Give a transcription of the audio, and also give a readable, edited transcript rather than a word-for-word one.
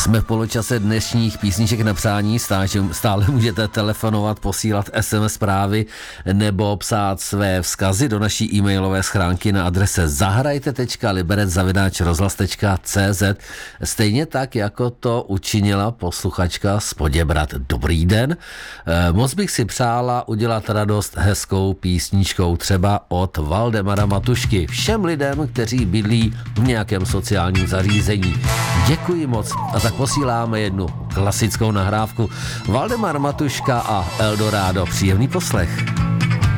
Jsme v poločase dnešních písniček na přání, stále můžete telefonovat, posílat SMS zprávy nebo psát své vzkazy do naší e-mailové schránky na adrese zahrajte.liberec@rozhlas.cz, stejně tak, jako to učinila posluchačka z Poděbrad. Dobrý den, moc bych si přála udělat radost hezkou písničkou, třeba od Valdemara Matušky, všem lidem, kteří bydlí v nějakém sociálním zařízení. Děkuji moc. A tak posíláme jednu klasickou nahrávku. Valdemar Matuška a Eldorado. Příjemný poslech.